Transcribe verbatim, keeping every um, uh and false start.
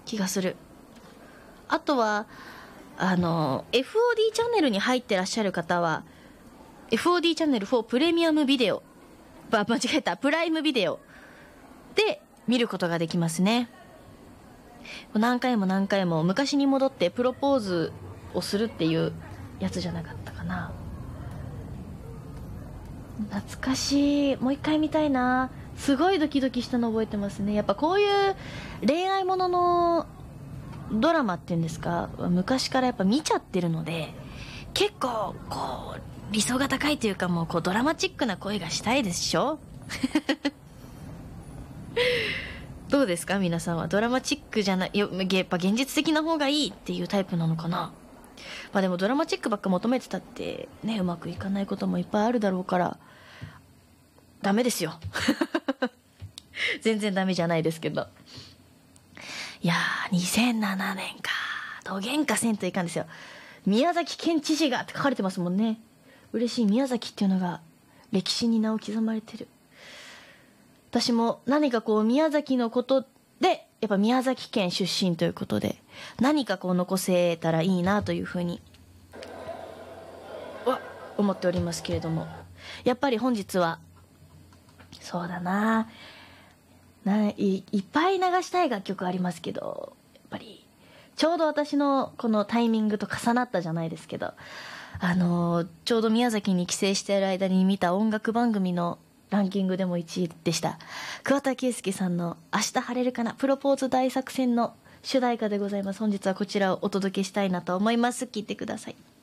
気がする。あとはあの エフオーディー チャンネルに入ってらっしゃる方は エフオーディー チャンネルフォープレミアムビデオ、間違えた、プライムビデオで見ることができますね。何回も何回も昔に戻ってプロポーズをするっていうやつじゃなかったかな。懐かしい。もう一回見たいな。すごいドキドキしたの覚えてますね。やっぱこういう恋愛もののドラマっていうんですか、昔からやっぱ見ちゃってるので、結構こう理想が高いというか、もうこうドラマチックな恋がしたいでしょどうですか皆さんは。ドラマチックじゃない、やっぱ現実的な方がいいっていうタイプなのかな。まあでもドラマチックばっか求めてたってね、うまくいかないこともいっぱいあるだろうからダメですよ全然ダメじゃないですけど。いやー、にせんななねんか、どげんかせんといかんですよ。宮崎県知事がって書かれてますもんね。嬉しい。宮崎っていうのが歴史に名を刻まれてる。私も何かこう宮崎のことで、やっぱ宮崎県出身ということで何かこう残せたらいいなというふうには思っておりますけれども、やっぱり本日はそうだな、ないいっぱい流したい楽曲ありますけど、やっぱりちょうど私のこのタイミングと重なったじゃないですけど、あのー、ちょうど宮崎に帰省している間に見た音楽番組のランキングでもいちいでした桑田佳祐さんの「明日晴れるかな」プロポーズ大作戦の主題歌でございます。本日はこちらをお届けしたいなと思います。聴いてください。